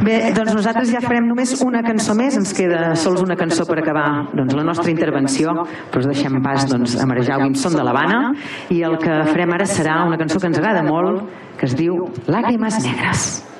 Bé, doncs nosaltres ja farem només una cançó més, ens queda sols una cançó per acabar la nostra intervenció, però us deixem pas a marejar Wilson de l'Havana, i el que farem ara serà una cançó que ens agrada molt, que es diu Lágrimas Negras.